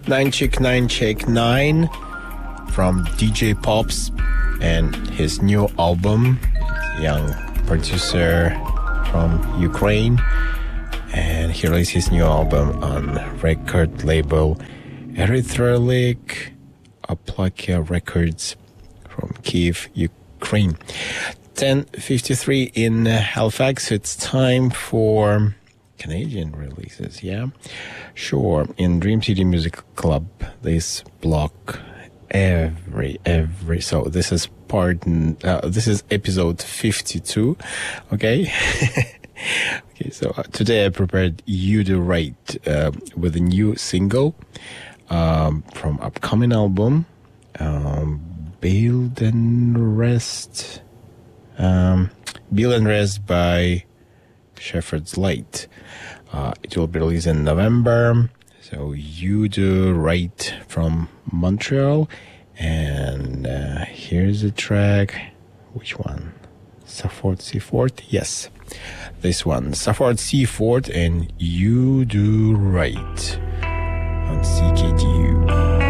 Nine Check 9 from DJ Pops and his new album, young producer from Ukraine, and he released his new album on record label Erythrolyk Aplakia Records from Kiev, Ukraine. 10:53 in Halifax. It's time for Canadian releases, yeah? Sure, in Dream City Music Club, this block so this is this is episode 52, okay? Okay, so today I prepared You Do Right with a new single from upcoming album, Build and Rest by Shepherd's Light. It will be released in November. So You Do Right from Montreal. And here's the track. Which one? Safford Seaford? Yes. This one. Safford Seaford and You Do Right on CKDU.